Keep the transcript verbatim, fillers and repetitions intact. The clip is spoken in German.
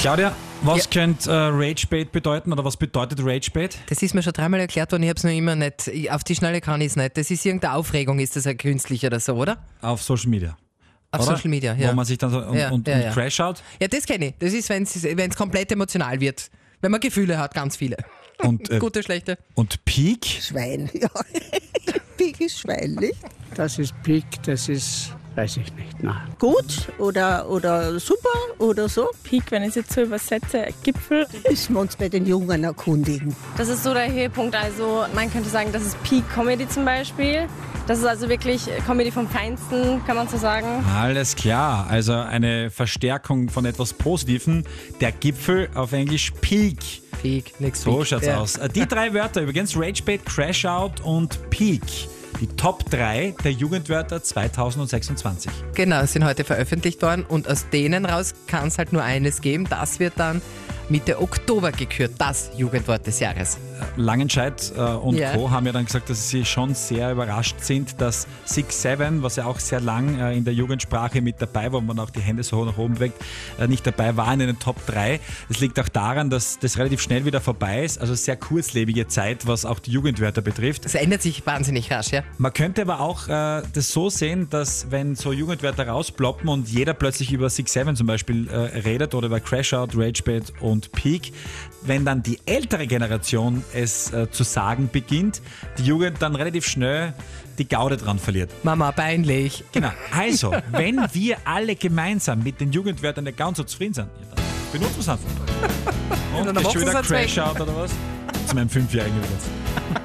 Claudia, was Ja. könnte äh, Ragebait bedeuten oder was bedeutet Ragebait? Das ist mir schon dreimal erklärt worden, ich habe es noch immer nicht, ich- auf die Schnelle kann ich es nicht. Das ist irgendeine Aufregung, ist das ja künstlich oder so, oder? Auf Social Media. Auf oder? Social Media, ja. Wo man sich dann so und, Ja, und, ja, und ja. Crash-out. Ja, das kenne ich. Das ist, wenn es komplett emotional wird. Wenn man Gefühle hat, ganz viele. Und, äh, Gute, schlechte. und Peak? Schwein, ja. Pik ist Schwein, nicht? Das ist Peak, das ist, weiß ich nicht. Nein. Gut oder, oder super oder so? Peak, wenn ich es jetzt so übersetze, Gipfel. Müssen wir uns bei den Jungen erkundigen. Das ist so der Höhepunkt, also man könnte sagen, das ist Peak Comedy zum Beispiel. Das ist also wirklich Comedy vom Feinsten, kann man so sagen. Alles klar, also eine Verstärkung von etwas Positivem. Der Gipfel auf Englisch Peak. Peak, nix So Peak. schaut's Ja. aus. Die drei Wörter übrigens, Ragebait, Crashout und Peak. Die Top drei der Jugendwörter zweitausendsechsundzwanzig. Genau, sind heute veröffentlicht worden und aus denen raus kann es halt nur eines geben. Das wird dann Mitte Oktober gekürt, das Jugendwort des Jahres. Langenscheidt äh, und Ja. Co. haben ja dann gesagt, dass sie schon sehr überrascht sind, dass six seven, was ja auch sehr lang äh, in der Jugendsprache mit dabei war, wo man auch die Hände so hoch nach oben bewegt, äh, nicht dabei war in den Top drei. Es liegt auch daran, dass das relativ schnell wieder vorbei ist, also sehr kurzlebige Zeit, was auch die Jugendwörter betrifft. Das ändert sich wahnsinnig rasch, ja. Man könnte aber auch äh, das so sehen, dass wenn so Jugendwörter rausploppen und jeder plötzlich über six seven zum Beispiel äh, redet oder über Crashout, Ragebait und Peak, wenn dann die ältere Generation es äh, zu sagen beginnt, die Jugend dann relativ schnell die Gaude dran verliert. Mama, peinlich. Genau. Also, wenn wir alle gemeinsam mit den Jugendwörtern nicht ganz so zufrieden sind, ja, dann benutzen wir es einfach. Und dann das ist machst schon du's wieder jetzt weg. Crashout oder was? Zu meinem Fünfjährigen übrigens.